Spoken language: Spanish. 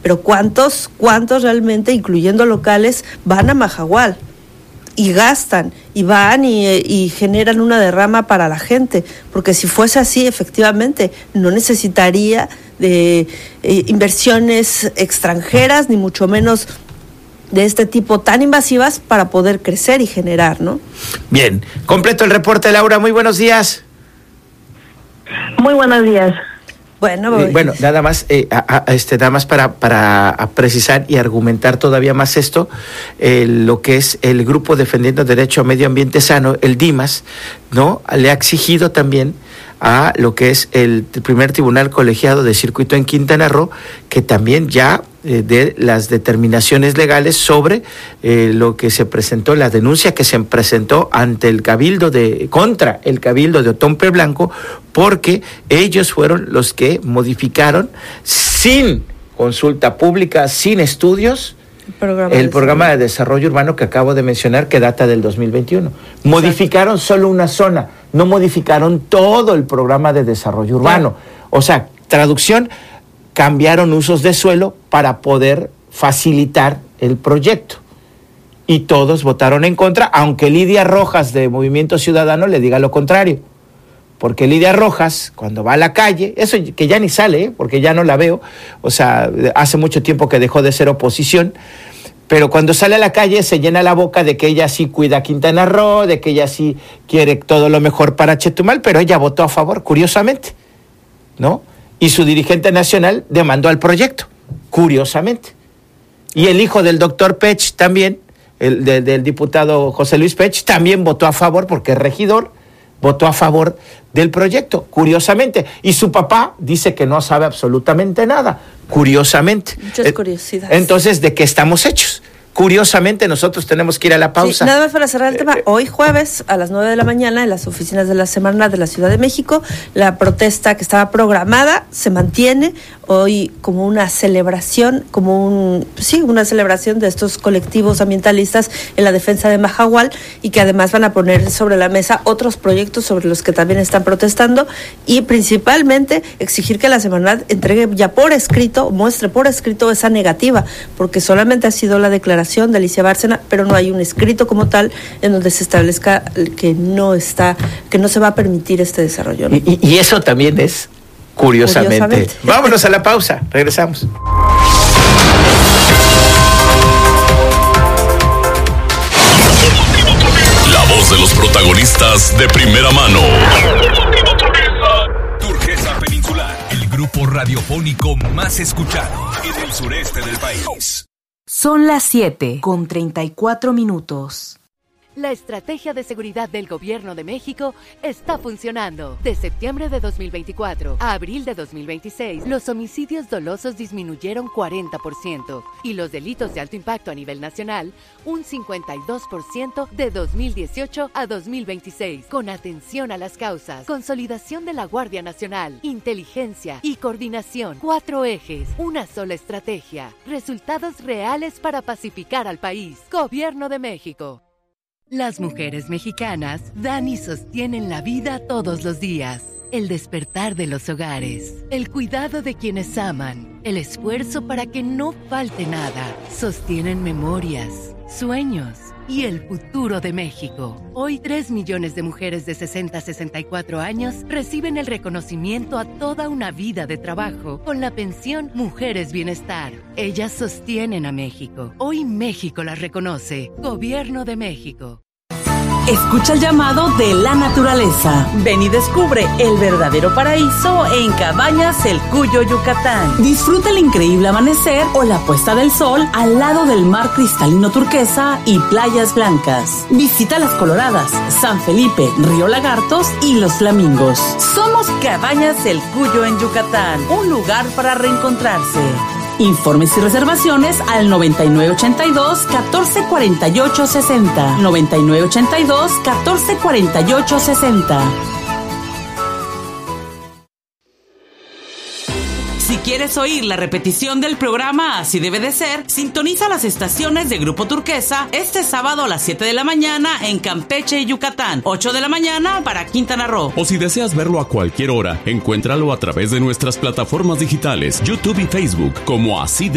pero ¿cuántos realmente, incluyendo locales, van a Mahahual? Y gastan, y van y generan una derrama para la gente, porque si fuese así, efectivamente, no necesitaría de inversiones extranjeras, ni mucho menos de este tipo tan invasivas para poder crecer y generar, ¿no? Bien, completo el reporte, Laura, muy buenos días. Muy buenos días. Bueno, nada más para precisar y argumentar todavía más esto, lo que es el Grupo Defendiendo Derecho a Medio Ambiente Sano, el DIMAS, ¿no? Le ha exigido también a lo que es el primer tribunal colegiado de circuito en Quintana Roo, que también ya de las determinaciones legales sobre lo que se presentó, la denuncia que se presentó ante el cabildo contra el cabildo de Otompe Blanco, porque ellos fueron los que modificaron sin consulta pública, sin estudios, el programa de desarrollo urbano que acabo de mencionar, que data del 2021. Exacto. Modificaron solo una zona, no modificaron todo el programa de desarrollo urbano. O sea, traducción, cambiaron usos de suelo para poder facilitar el proyecto. Y todos votaron en contra, aunque Lidia Rojas de Movimiento Ciudadano le diga lo contrario. Porque Lidia Rojas, cuando va a la calle, eso que ya ni sale, porque ya no la veo, o sea, hace mucho tiempo que dejó de ser oposición, pero cuando sale a la calle se llena la boca de que ella sí cuida a Quintana Roo, de que ella sí quiere todo lo mejor para Chetumal, pero ella votó a favor, curiosamente, ¿no? Y su dirigente nacional demandó al proyecto, curiosamente. Y el hijo del doctor Pech también, del diputado José Luis Pech, también votó a favor, porque es regidor, votó a favor del proyecto, curiosamente. Y su papá dice que no sabe absolutamente nada, curiosamente. Muchas curiosidades. Entonces, ¿de qué estamos hechos? Curiosamente, nosotros tenemos que ir a la pausa. Sí, nada más para cerrar el tema. Hoy jueves, a las 9 de la mañana, en las oficinas de la Semarnat de la Ciudad de México, la protesta que estaba programada se mantiene hoy como una celebración, una celebración de estos colectivos ambientalistas en la defensa de Mahahual, y que además van a poner sobre la mesa otros proyectos sobre los que también están protestando, y principalmente exigir que la Semarnat entregue ya por escrito, muestre por escrito esa negativa, porque solamente ha sido la declaración de Alicia Bárcena, pero no hay un escrito como tal en donde se establezca que no se va a permitir este desarrollo, ¿no? Y eso también es curiosamente. Vámonos a la pausa, regresamos. La voz de los protagonistas de primera mano. Turquesa Peninsular, el grupo radiofónico más escuchado en el sureste del país. Son las 7:34. La estrategia de seguridad del Gobierno de México está funcionando. De septiembre de 2024 a abril de 2026, los homicidios dolosos disminuyeron 40% y los delitos de alto impacto a nivel nacional un 52% de 2018 a 2026. Con atención a las causas, consolidación de la Guardia Nacional, inteligencia y coordinación. 4 ejes, una sola estrategia. Resultados reales para pacificar al país. Gobierno de México. Las mujeres mexicanas dan y sostienen la vida todos los días. El despertar de los hogares, el cuidado de quienes aman, el esfuerzo para que no falte nada. Sostienen memorias, sueños y el futuro de México. Hoy 3 millones de mujeres de 60 a 64 años reciben el reconocimiento a toda una vida de trabajo con la pensión Mujeres Bienestar. Ellas sostienen a México. Hoy México las reconoce. Gobierno de México. Escucha el llamado de la naturaleza. Ven y descubre el verdadero paraíso en Cabañas El Cuyo, Yucatán. Disfruta el increíble amanecer o la puesta del sol al lado del mar cristalino turquesa y playas blancas. Visita Las Coloradas, San Felipe, Río Lagartos y Los Flamingos. Somos Cabañas El Cuyo en Yucatán, un lugar para reencontrarse. Informes y reservaciones al 9982-1448-60. 9982-1448-60. Si quieres oír la repetición del programa Así Debe de Ser, sintoniza las estaciones de Grupo Turquesa este sábado a las 7 de la mañana en Campeche y Yucatán, 8 de la mañana para Quintana Roo. O si deseas verlo a cualquier hora, encuéntralo a través de nuestras plataformas digitales, YouTube y Facebook, como Así